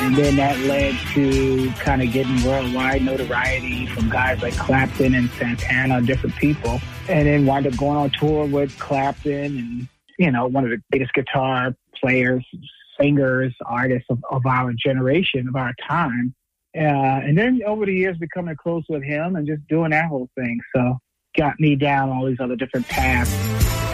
And then that led to kind of getting worldwide notoriety from guys like Clapton and Santana, different people. And then wound up going on tour with Clapton and, you know, one of the greatest guitar players, singers, artists of our generation, of our time. And then over the years becoming close with him and just doing that whole thing. So got me down all these other different paths.